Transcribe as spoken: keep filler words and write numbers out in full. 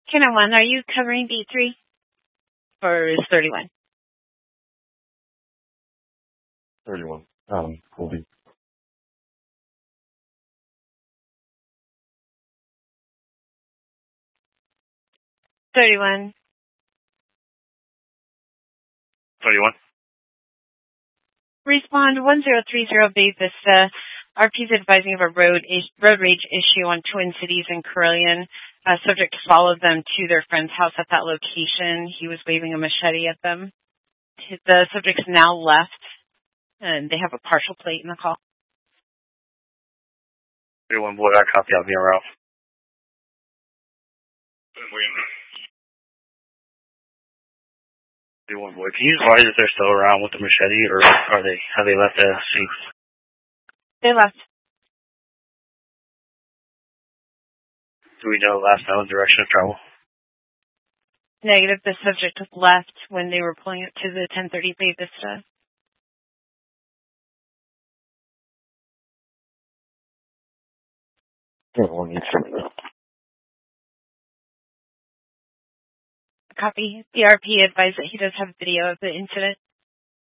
Cannon one, are you covering B three? Or is thirty-one? thirty-one. Um, will be. thirty-one. thirty-one. Respond one zero three zero Bay Vista. R P's advising of a road road rage issue on Twin Cities and Carillion. Uh, subject followed them to their friend's house at that location. He was waving a machete at them. The subject's now left, and they have a partial plate in the call. thirty-one boy, I copy out being Ralph. thirty-one boy, can you advise if they're still around with the machete, or are they have they left the scene? They left. Do we know last known direction of travel? Negative. The subject left when they were pulling it to the ten thirty Bay Vista. thirty-one needs to. Copy. The R P advised that he does have video of the incident.